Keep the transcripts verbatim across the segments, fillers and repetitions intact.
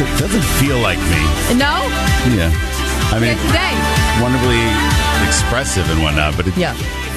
It doesn't feel like me. No? Yeah. I mean, Yeah, today. wonderfully expressive and whatnot, but it's, Yeah.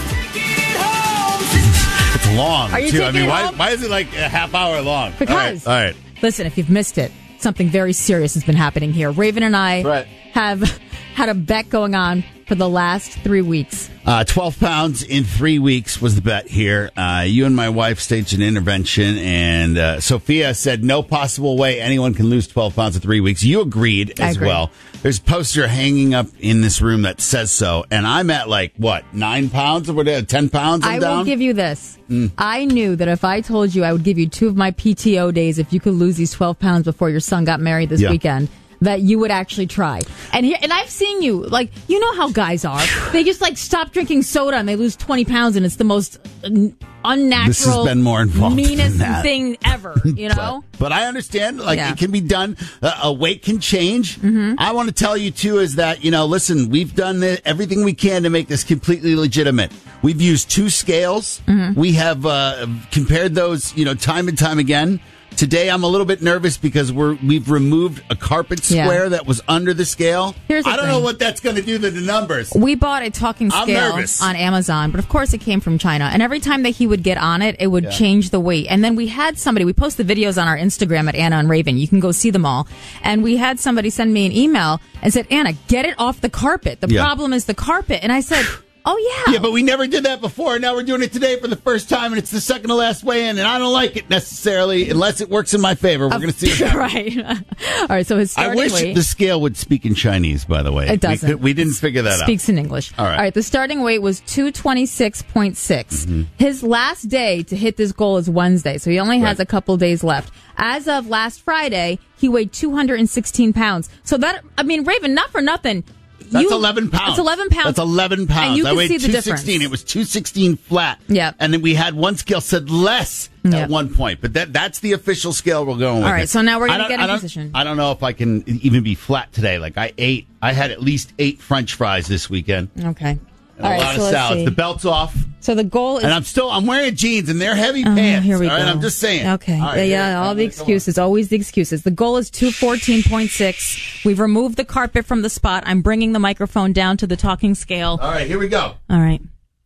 it's long, Are you too. I taking mean, it why, home? why is it like a half hour long? Because. All right. All right. Listen, if you've missed it, something very serious has been happening here. Raven and I Right. have had a bet going on for the last three weeks. Uh, twelve pounds in three weeks was the bet here. Uh, you and my wife staged an intervention, and uh, Sophia said no possible way anyone can lose twelve pounds in three weeks. You agreed I as agree. well. There's a poster hanging up in this room that says so, and I'm at like, what, nine pounds or whatever, ten pounds I'm I down? will give you this. Mm. I knew that if I told you I would give you two of my P T O days if you could lose these twelve pounds before your son got married this Yeah. weekend, that you would actually try. And here, and I've seen you, like, you know how guys are. They just, like, stop drinking soda and they lose twenty pounds, and it's the most un- unnatural, This has been more involved meanest than that. thing ever, you know? But, but I understand, like, Yeah. it can be done. Uh, a weight can change. Mm-hmm. I want to tell you, too, is that, you know, listen, we've done the, everything we can to make this completely legitimate. We've used two scales. Mm-hmm. We have uh, compared those, you know, time and time again. Today, I'm a little bit nervous because we're we've removed a carpet square Yeah. that was under the scale. Here's the I don't thing. know what that's going to do to the numbers. We bought a talking I'm scale nervous. on Amazon, but of course it came from China. And every time that he would get on it, it would Yeah. change the weight. And then we had somebody, we post the videos on our Instagram at Anna and Raven. You can go see them all. And we had somebody send me an email and said, Anna, get it off the carpet. The Yeah. problem is the carpet. And I said, oh, yeah. Yeah, but we never did that before. Now we're doing it today for the first time, and it's the second to last way in, and I don't like it necessarily unless it works in my favor. We're going to see what happens. Right. All right, so his I starting wish weight... the scale would speak in Chinese, by the way. It doesn't. We, we didn't figure that out. Speaks in English. All right. All right. The starting weight was two twenty-six point six. Mm-hmm. His last day to hit this goal is Wednesday, so he only has Right. a couple days left. As of last Friday, he weighed two hundred sixteen pounds. So that, I mean, Raven, not for nothing. That's you- eleven pounds. It's eleven pounds. That's eleven pounds. And you I can weighed see the two difference. sixteen. It was two sixteen flat. Yeah. And then we had one scale said less Yeah. at one point, but that that's the official scale we're going with. All right, here. so now we're gonna I don't- get in I don't- position. I don't know if I can even be flat today. Like I ate, I had at least eight French fries this weekend. Okay. And All a right, lot so of let's salads. see. The belt's off. So the goal is... And I'm still, I'm wearing jeans and they're heavy Oh, pants. here we all right? go. I'm just saying. Okay. All right, yeah, here, all come the on, excuses. Always the excuses. The goal is two fourteen point six. We've removed the carpet from the spot. I'm bringing the microphone down to the talking scale. All right, here we go. All right.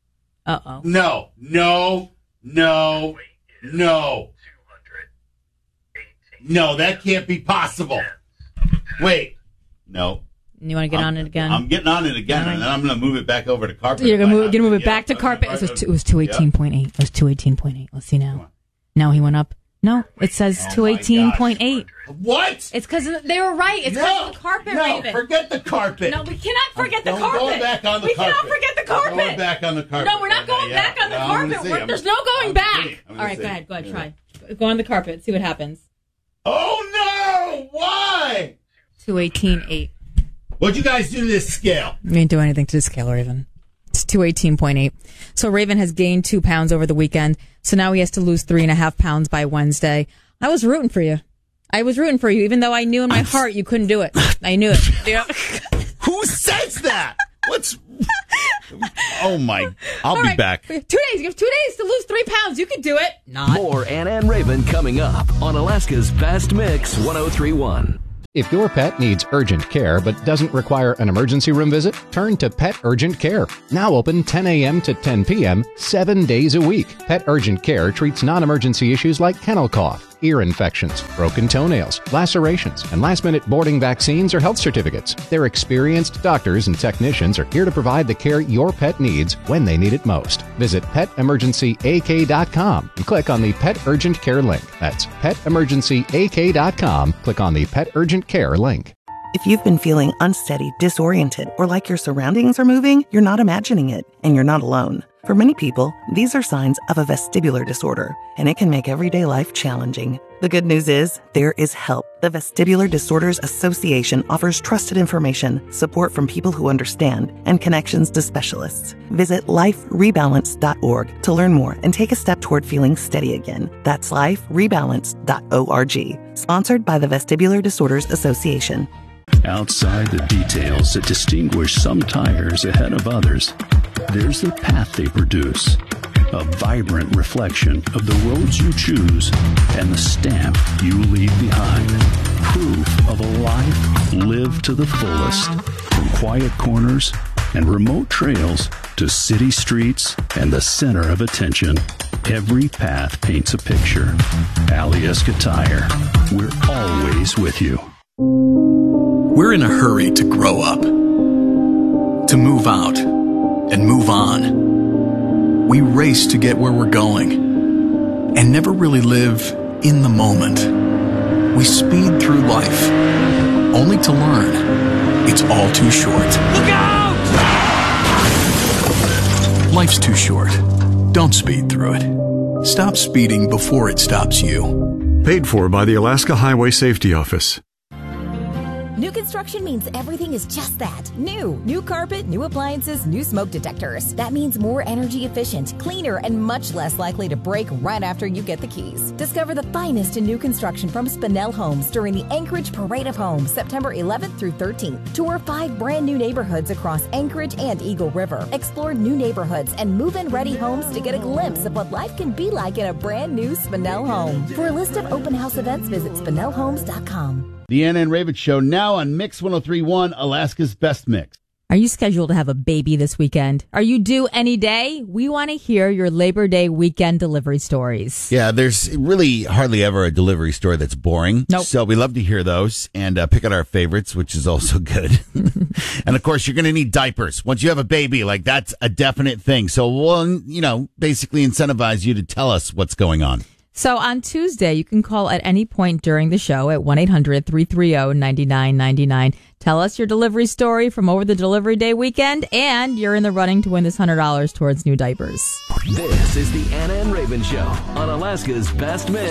Uh-oh. No, no, no, no. No, that can't be possible. Wait. No. You want to get I'm, on it again? I'm getting on it again, All right. and then I'm going to move it back over to carpet. You're going to move, gonna move it Yeah, back to okay, carpet. right, It was, right. two, it was two eighteen point eight. It was two eighteen point eight. Let's see now. No, he went up. No, it says Oh two eighteen point eight. What? It's because they were right. It's because No, of the carpet, no, Raven. forget the carpet. No, we cannot forget the I'm carpet. going back on the we carpet. cannot forget the I'm carpet. going back on the carpet. No, we're not right going now, yeah. back on the No, I'm gonna carpet. see. We're- I'm- There's no going I'm back. gonna see. I'm All gonna right, see. go ahead. Go ahead. Yeah. Try. Go on the carpet. See what happens. Oh, no! Why? two eighteen point eight. What'd you guys do to this scale? We didn't do anything to the scale, Raven. It's two eighteen point eight. So Raven has gained two pounds over the weekend. So now he has to lose three and a half pounds by Wednesday. I was rooting for you. I was rooting for you, even though I knew in my heart you couldn't do it. I knew it. Yeah. Who says that? What's... Oh, my... I'll All be right. back. Two days. You have two days to lose three pounds. You can do it. Not. More Anna and Raven coming up on Alaska's Best Mix one oh three point one. If your pet needs urgent care but doesn't require an emergency room visit, turn to Pet Urgent Care. Now open ten a.m. to ten p.m., seven days a week. Pet Urgent Care treats non-emergency issues like kennel cough, ear infections, broken toenails, lacerations, and last-minute boarding vaccines or health certificates. Their experienced doctors and technicians are here to provide the care your pet needs when they need it most. Visit pet emergency a k dot com and click on the Pet Urgent Care link. That's pet emergency a k dot com. Click on the Pet Urgent Care link. If you've been feeling unsteady, disoriented, or like your surroundings are moving, you're not imagining it, and you're not alone. For many people, these are signs of a vestibular disorder, and it can make everyday life challenging. The good news is, there is help. The Vestibular Disorders Association offers trusted information, support from people who understand, and connections to specialists. Visit life rebalance dot org to learn more and take a step toward feeling steady again. That's life rebalance dot org. Sponsored by the Vestibular Disorders Association. Outside the details that distinguish some tires ahead of others, there's the path they produce. A vibrant reflection of the roads you choose and the stamp you leave behind. Proof of live to the fullest. From quiet corners and remote trails to city streets and the center of attention, every path paints a picture. Alyeska Tire. We're always with you. We're in a hurry to grow up, to move out, and move on. We race to get where we're going, and never really live in the moment. We speed through life, only to learn it's all too short. Look out! Life's too short. Don't speed through it. Stop speeding before it stops you. Paid for by the Alaska Highway Safety Office. New construction means everything is just that. New. New carpet, new appliances, new smoke detectors. That means more energy efficient, cleaner, and much less likely to break right after you get the keys. Discover the finest in new construction from Spinell Homes during the Anchorage Parade of Homes, September eleventh through thirteenth. Tour five brand new neighborhoods across Anchorage and Eagle River. Explore new neighborhoods and move-in ready homes to get a glimpse of what life can be like in a brand new Spinell home. For a list of open house events, visit spinell homes dot com. The Anna and Raven Show now on Mix one oh three point one, Alaska's Best Mix. Are you scheduled to have a baby this weekend? Are you due any day? We want to hear your Labor Day weekend delivery stories. Yeah, there's really hardly ever a delivery story that's boring. Nope. So we love to hear those and uh, pick out our favorites, which is also good. And of course, you're going to need diapers. Once you have a baby, like that's a definite thing. So we'll, you know, basically incentivize you to tell us what's going on. So on Tuesday, you can call at any point during the show at one eight hundred three three zero nine nine nine nine. Tell us your delivery story from over the delivery day weekend, and you're in the running to win this one hundred dollars towards new diapers. This is the Anna and Raven Show on Alaska's Best Mix.